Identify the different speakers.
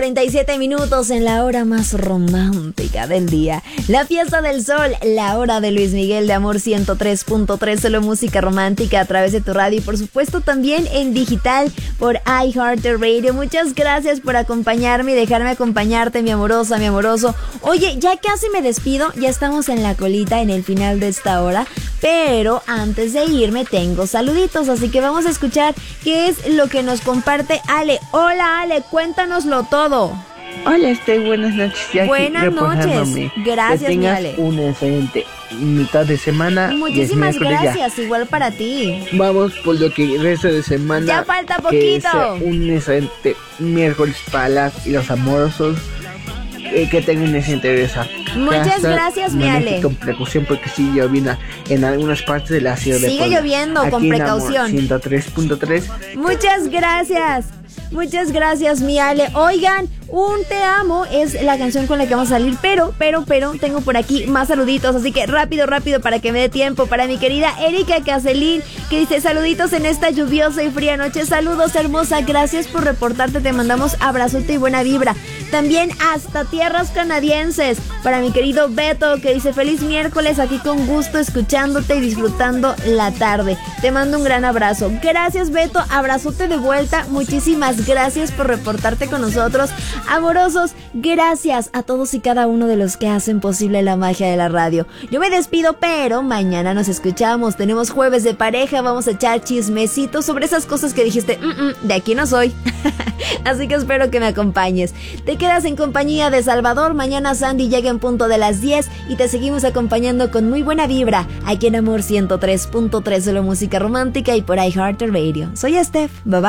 Speaker 1: 37 minutos en la hora más romántica del día. La fiesta del sol, la hora de Luis Miguel de Amor 103.3, solo música romántica a través de tu radio y por supuesto también en digital por iHeartRadio. Muchas gracias por acompañarme y dejarme acompañarte, mi amorosa, mi amoroso. Oye, ya casi me despido, ya estamos en la colita, en el final de esta hora, pero antes de irme tengo saluditos, así que vamos a escuchar qué es lo que nos comparte Ale. Hola Ale, cuéntanoslo todo.
Speaker 2: Hola buenas noches. Ya
Speaker 1: buenas noches, gracias
Speaker 2: que tengas
Speaker 1: mi Ale.
Speaker 2: Una excelente mitad de semana.
Speaker 1: Muchísimas gracias, ya. Igual para ti.
Speaker 2: Vamos por lo que resta de semana.
Speaker 1: Ya falta poquito.
Speaker 2: Que sea un excelente miércoles para los amorosos. Que tengan una excelente besa.
Speaker 1: Muchas gracias, mi Ale.
Speaker 2: Con precaución porque sigue lloviendo en algunas partes de la ciudad.
Speaker 1: Sigue lloviendo, con precaución.
Speaker 2: 103.3.
Speaker 1: Muchas gracias, mi Ale. Oigan, un te amo es la canción con la que vamos a salir, pero tengo por aquí más saluditos, así que rápido para que me dé tiempo. Para mi querida Erika Caselín, que dice saluditos en esta lluviosa y fría noche. Saludos, hermosa, gracias por reportarte, te mandamos abrazote y buena vibra. También hasta tierras canadienses, para mi querido Beto, que dice feliz miércoles, aquí con gusto escuchándote y disfrutando la tarde. Te mando un gran abrazo. Gracias, Beto, abrazote de vuelta. Muchísimas gracias por reportarte con nosotros. Amorosos, gracias a todos y cada uno de los que hacen posible la magia de la radio. Yo me despido, pero mañana nos escuchamos. Tenemos jueves de pareja, vamos a echar chismecitos sobre esas cosas que dijiste, de aquí no soy. Así que espero que me acompañes. Te quedas en compañía de Salvador. Mañana Sandy llega en punto de las 10 y te seguimos acompañando con muy buena vibra aquí en Amor 103.3, solo música romántica y por iHeartRadio. Soy Steph, bye bye.